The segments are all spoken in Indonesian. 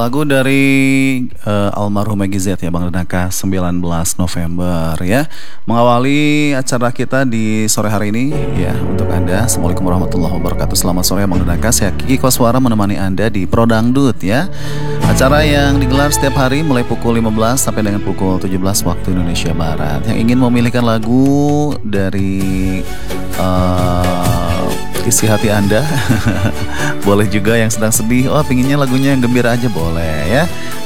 Lagu dari almarhum Meggy Z ya Bang Renaka, 19 November ya. Mengawali acara kita di sore hari ini ya untuk Anda. Assalamualaikum warahmatullahi wabarakatuh. Selamat sore Bang Renaka. Saya Kiki Koswara menemani Anda di Prodangdut ya. Acara yang digelar setiap hari mulai pukul 15 sampai dengan pukul 17 waktu Indonesia Barat. Yang ingin memilihkan lagu dari isi hati Anda boleh juga, yang sedang sedih, oh pinginnya lagunya yang gembira aja boleh ya.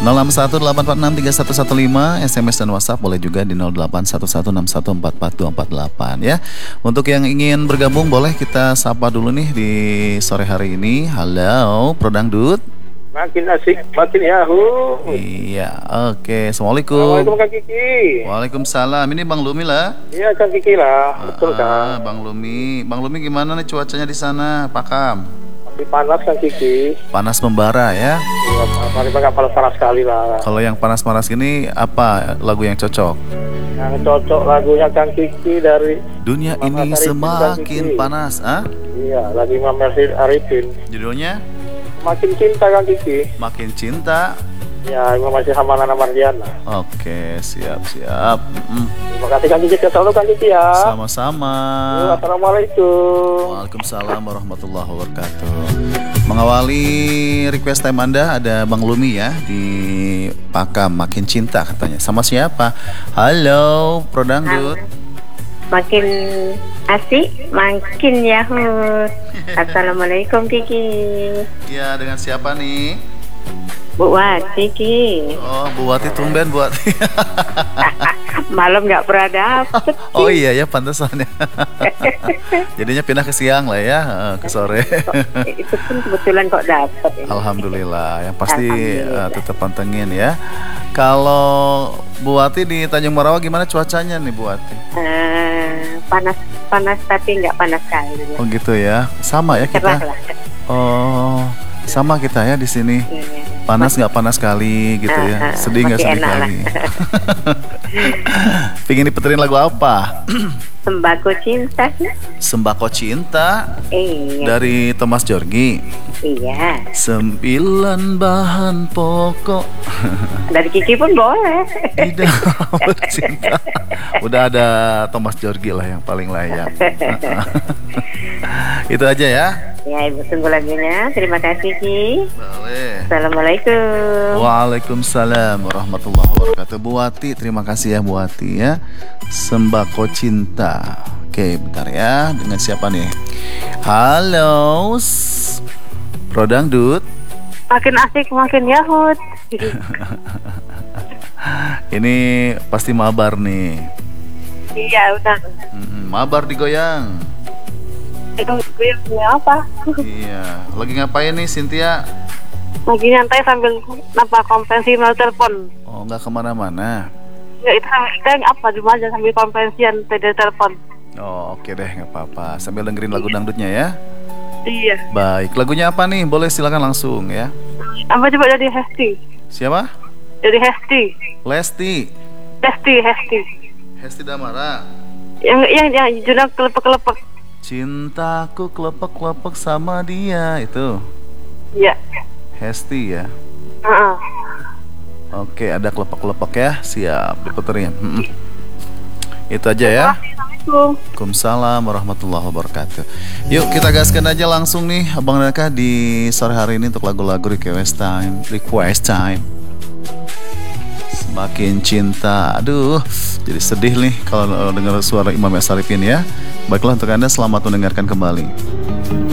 0618463115 SMS dan WhatsApp boleh juga di 0811614448 ya. Untuk yang ingin bergabung boleh kita sapa dulu nih di sore hari ini. Halo Prodangdut. Makin asik, makin yahoo. Iya, oke. Assalamualaikum. Assalamualaikum Kang Kiki. Waalaikumsalam. Ini Bang Lumi lah. Iya Kang Kiki lah, betul Kang. Bang Lumi gimana nih cuacanya di sana, Pakam? Masih panas Kang Kiki. Panas membara ya. Iya, paling nggak panas sekali lah. Kalau yang panas-panas gini apa lagu yang cocok? Yang cocok lagunya Kang Kiki dari Dunia Mama ini Arifin, semakin panas, ah? Iya, lagi Mama Arifin. Judulnya? Makin cinta Kang Kiki. Makin cinta. Ya, masih sama Nana Mardiana. Oke, siap. Terima kasih Kang Kiki, selalu Kang Kiki ya. Sama-sama. Assalamualaikum. Waalaikumsalam warahmatullahi wabarakatuh. Mengawali request time Anda ada Bang Lumi ya di Pakam, Makin Cinta katanya. Sama siapa? Halo, Prodangdut. Makin asik, makin yahoo. Assalamualaikum Kiki. Iya, dengan siapa nih? Bu Wati Ki. Oh, Bu Wati tumben Bu Wati. Malam nggak pernah dapet. Oh iya ya, pantesan ya. Jadinya pindah ke siang lah ya, ke sore. Itu pun kebetulan kok dapet. Alhamdulillah, yang pasti tetap pantengin ya. Kalau Bu Wati di Tanjung Morawa gimana cuacanya nih Bu Wati? Panas tapi nggak panas sekali. Oh gitu ya, sama ya kita. Oh, sama kita ya di sini. Iya. Panas nggak panas sekali gitu ya, sedih nggak sedih kali. Pingin diputerin lagu apa? Sembako Cinta. Sembako Cinta. Iya. Dari Thomas Djorghi. Iya. 9 bahan pokok. Dari Kiki pun boleh. Tidak bercinta. Udah ada Thomas Djorghi lah yang paling layak. Itu aja ya. Ya, Ibu tunggu lagunya. Terima kasih Ki. Boleh. Assalamualaikum. Waalaikumsalam warahmatullahi wabarakatuh. Bu Wati, terima kasih ya Bu Wati ya. Sembako Cinta. Oke, bentar ya. Dengan siapa nih? Halo, Prodangdut. Makin asik, makin yahut. Ini pasti mabar nih. Iya, udah. Mabar digoyang. Itu gue punya apa? Iya. Lagi ngapain nih Cynthia? Lagi nyantai sambil napa konferensi melalui telepon. Oh, nggak kemana-mana. Ya itu kita apa cuma aja sambil konferensian dari telepon. Oh, oke deh, nggak apa-apa. Sambil dengerin lagu dangdutnya ya. Iya. Baik, lagunya apa nih? Boleh silakan langsung ya. Apa coba dari Hesti? Siapa? Dari Hesti. Lesti. Hesti Damara. Yang judul kelepek-kelepek. Cintaku kelepek-kelepek sama dia itu. Iya. Hesti ya. Oke, ada kelepek-kelepek ya. Siap, diputerin. Itu aja ya. Waalaikumsalam warahmatullahi wabarakatuh. Yuk kita gaskan aja langsung nih Abang Renaka di sore hari ini untuk lagu-lagu request time. Semakin cinta. Aduh, jadi sedih nih kalau dengar suara Imam Sarifin ya. Baiklah untuk Anda, selamat mendengarkan kembali.